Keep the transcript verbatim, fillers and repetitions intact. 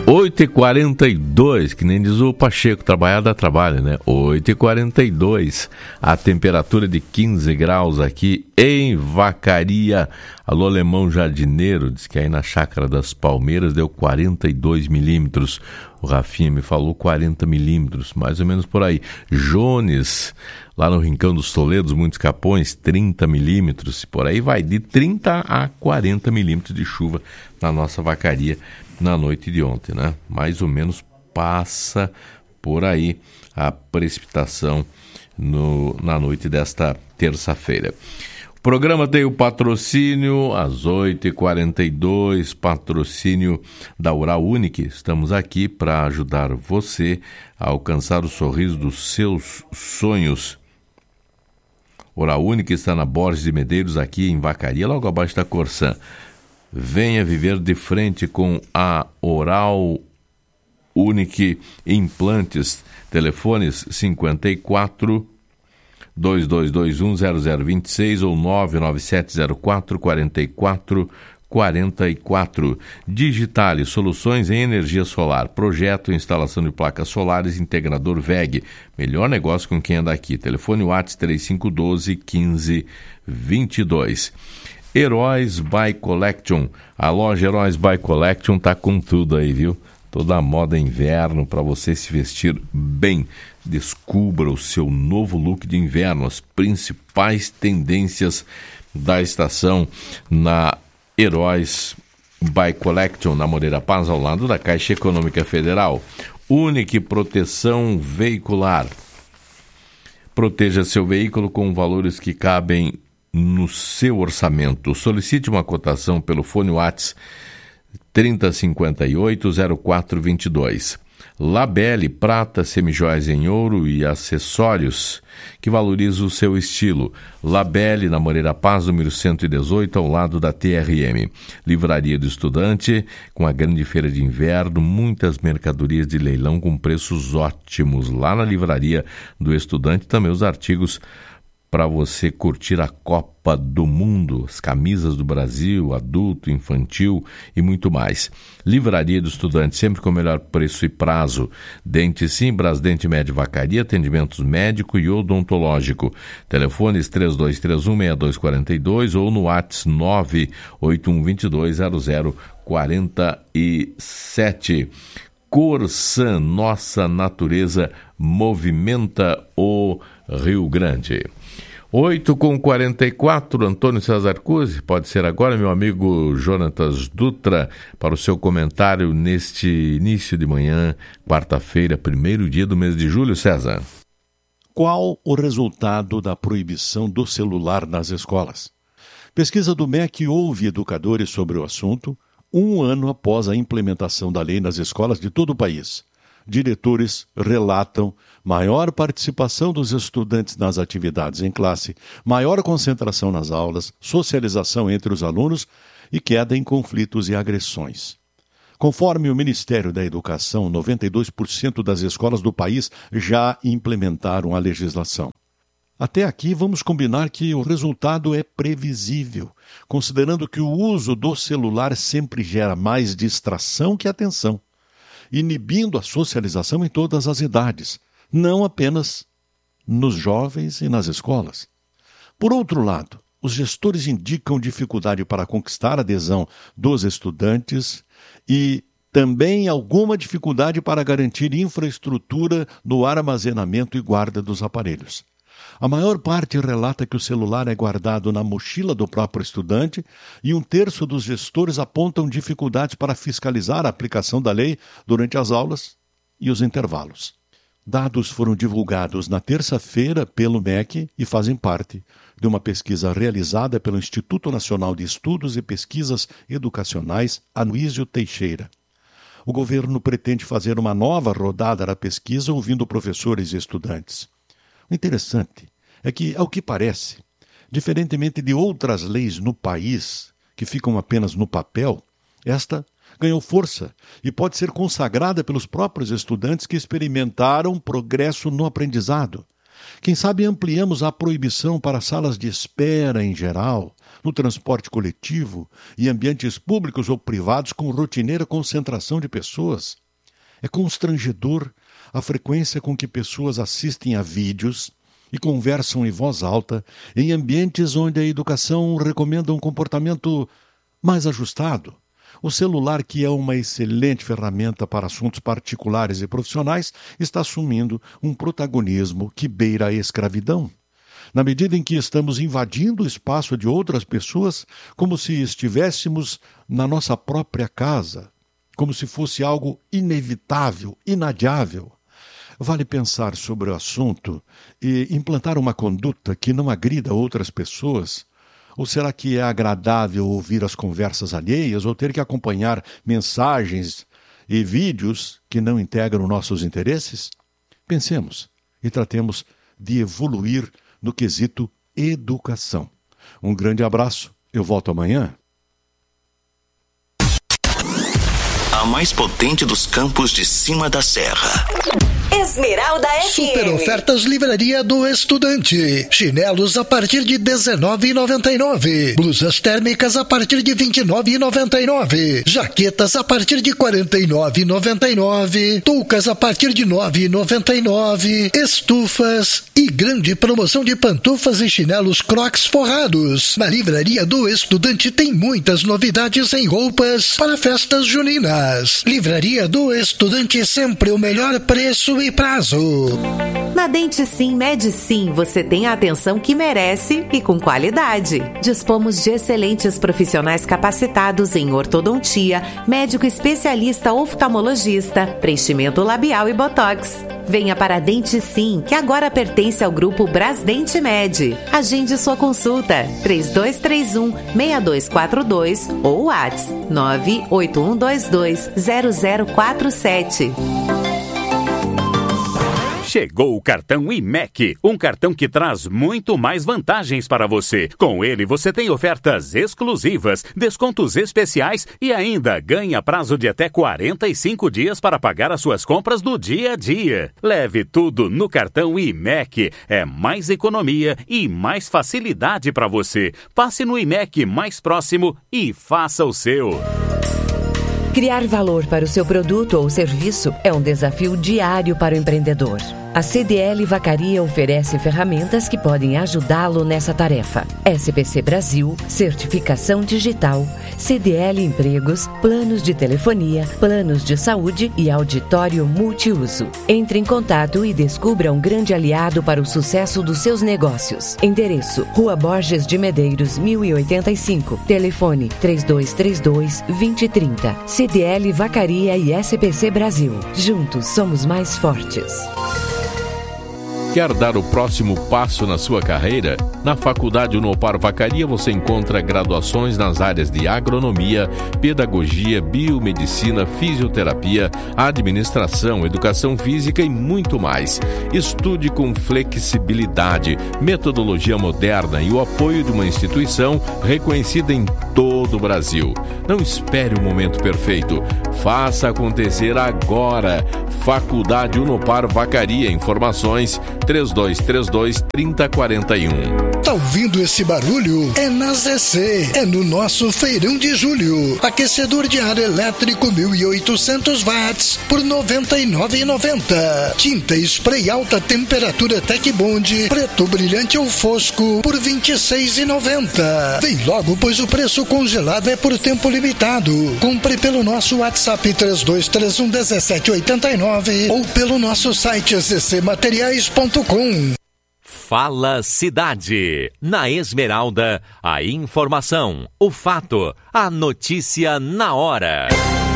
oito e quarenta e dois, que nem diz o Pacheco, trabalhar dá trabalho, né? oito e quarenta e dois, a temperatura de quinze graus aqui em Vacaria. Alô, Alemão Jardineiro, diz que aí na Chácara das Palmeiras deu quarenta e dois milímetros. O Rafinha me falou quarenta milímetros, mais ou menos por aí. Jones, lá no Rincão dos Toledos, Muitos Capões, trinta milímetros. Por aí vai, de trinta a quarenta milímetros de chuva na nossa Vacaria na noite de ontem, né? Mais ou menos passa por aí a precipitação no, na noite desta terça-feira. O programa tem o patrocínio às oito e quarenta e dois, patrocínio da Oral Unique. Estamos aqui para ajudar você a alcançar o sorriso dos seus sonhos. Oral Unique está na Borges de Medeiros, aqui em Vacaria, logo abaixo da Corsã. Venha viver de frente com a Oral Unique Implantes. Telefones cinquenta e quatro, dois dois dois um, zero zero dois seis ou nove nove sete zero quatro, quatro quatro quatro quatro. Digitale Soluções em Energia Solar. Projeto e instalação de placas solares, integrador V E G. Melhor negócio com quem anda aqui. Telefone WhatsApp três cinco um dois, quinze vinte e dois. Heróis by Collection. A loja Heróis by Collection tá com tudo aí, viu? Toda a moda inverno para você se vestir bem. Descubra o seu novo look de inverno, as principais tendências da estação na Heróis by Collection, na Moreira Paz, ao lado da Caixa Econômica Federal. Unique Proteção Veicular. Proteja seu veículo com valores que cabem no seu orçamento. Solicite uma cotação pelo fone WhatsApp trinta cinquenta e oito, zero quatro vinte e dois. Labelle, prata, semijoias em ouro e acessórios que valorizam o seu estilo. Labelle, na Moreira Paz, número cento e dezoito, ao lado da T R M. Livraria do Estudante, com a grande feira de inverno, muitas mercadorias de leilão com preços ótimos. Lá na Livraria do Estudante, também os artigos para você curtir a Copa do Mundo, as camisas do Brasil, adulto, infantil e muito mais. Livraria do Estudante, sempre com o melhor preço e prazo. Dente Sim, Brasdente Médio Vacaria, atendimentos médico e odontológico. Telefones três dois três um, seis dois quatro dois ou no WhatsApp nove oito um dois dois zero zero quatro sete. Corsã, nossa natureza movimenta o Rio Grande. oito com quarenta e quatro, Antônio César Cusi, pode ser agora, meu amigo Jonatas Dutra, para o seu comentário neste início de manhã, quarta-feira, primeiro dia do mês de julho, César. Qual o resultado da proibição do celular nas escolas? Pesquisa do M E C ouve educadores sobre o assunto um ano após a implementação da lei nas escolas de todo o país. Diretores relatam maior participação dos estudantes nas atividades em classe, maior concentração nas aulas, socialização entre os alunos e queda em conflitos e agressões. Conforme o Ministério da Educação, noventa e dois por cento das escolas do país já implementaram a legislação. Até aqui, vamos combinar que o resultado é previsível, considerando que o uso do celular sempre gera mais distração que atenção, inibindo a socialização em todas as idades, não apenas nos jovens e nas escolas. Por outro lado, os gestores indicam dificuldade para conquistar a adesão dos estudantes e também alguma dificuldade para garantir infraestrutura no armazenamento e guarda dos aparelhos. A maior parte relata que o celular é guardado na mochila do próprio estudante e um terço dos gestores apontam dificuldades para fiscalizar a aplicação da lei durante as aulas e os intervalos. Dados foram divulgados na terça-feira pelo M E C e fazem parte de uma pesquisa realizada pelo Instituto Nacional de Estudos e Pesquisas Educacionais Aloysio Teixeira. O governo pretende fazer uma nova rodada da pesquisa ouvindo professores e estudantes. O interessante é que, ao que parece, diferentemente de outras leis no país que ficam apenas no papel, esta ganhou força e pode ser consagrada pelos próprios estudantes que experimentaram progresso no aprendizado Quem sabe ampliamos a proibição para salas de espera em geral, no transporte coletivo e ambientes públicos ou privados com rotineira concentração de pessoas. É constrangedor a frequência com que pessoas assistem a vídeos e conversam em voz alta em ambientes onde a educação recomenda um comportamento mais ajustado. O celular, que é uma excelente ferramenta para assuntos particulares e profissionais, está assumindo um protagonismo que beira a escravidão. Na medida em que estamos invadindo o espaço de outras pessoas como se estivéssemos na nossa própria casa, como se fosse algo inevitável, inadiável. Vale pensar sobre o assunto e implantar uma conduta que não agrida outras pessoas? Ou será que é agradável ouvir as conversas alheias ou ter que acompanhar mensagens e vídeos que não integram nossos interesses? Pensemos e tratemos de evoluir no quesito educação. Um grande abraço. Eu volto amanhã. A mais potente dos campos de cima da serra. Esmeralda F M. Super ofertas Livraria do Estudante. Chinelos a partir de dezenove reais e noventa e nove centavos. Blusas térmicas a partir de vinte e nove reais e noventa e nove centavos. Jaquetas a partir de quarenta e nove reais e noventa e nove centavos. Toucas a partir de nove reais e noventa e nove centavos. Estufas e grande promoção de pantufas e chinelos Crocs forrados. Na Livraria do Estudante tem muitas novidades em roupas para festas juninas. Livraria do Estudante, sempre o melhor preço e prazo. Na Dente Sim Medicim você tem a atenção que merece e com qualidade. Dispomos de excelentes profissionais capacitados em ortodontia, médico especialista oftalmologista, preenchimento labial e botox. Venha para a Dente Sim, que agora pertence ao grupo Brasdente Med. Agende sua consulta três dois três um, seis dois quatro dois ou WhatsApp nove oito um dois dois zero zero quatro sete. Chegou o cartão I M E C, um cartão que traz muito mais vantagens para você. Com ele você tem ofertas exclusivas, descontos especiais e ainda ganha prazo de até quarenta e cinco dias para pagar as suas compras do dia a dia. Leve tudo no cartão I M E C. É mais economia e mais facilidade para você. Passe no I M E C mais próximo e faça o seu. Criar valor para o seu produto ou serviço é um desafio diário para o empreendedor. A C D L Vacaria oferece ferramentas que podem ajudá-lo nessa tarefa. S B C Brasil, certificação digital, C D L Empregos, planos de telefonia, planos de saúde e auditório multiuso. Entre em contato e descubra um grande aliado para o sucesso dos seus negócios. Endereço: Rua Borges de Medeiros, mil e oitenta e cinco. Telefone três dois três dois, dois zero três zero. C D L Vacaria e S B C Brasil. Juntos somos mais fortes. Quer dar o próximo passo na sua carreira? Na Faculdade Unopar Vacaria você encontra graduações nas áreas de agronomia, pedagogia, biomedicina, fisioterapia, administração, educação física e muito mais. Estude com flexibilidade, metodologia moderna e o apoio de uma instituição reconhecida em todo o Brasil. Não espere o momento perfeito. Faça acontecer agora. Faculdade Unopar Vacaria. Informações três dois três dois, três zero quatro um. Tá ouvindo esse barulho? É na Z C, é no nosso feirão de julho. Aquecedor de ar elétrico mil e oitocentos watts por noventa e nove reais e noventa centavos. Tinta spray alta temperatura Tec Bond, preto brilhante ou fosco por vinte e seis reais e noventa centavos. Vem logo, pois o preço congelado é por tempo limitado. Compre pelo nosso WhatsApp três dois três um, um sete oito nove ou pelo nosso site z c materiais ponto com. Fala Cidade. Na Esmeralda, a informação, o fato, a notícia na hora.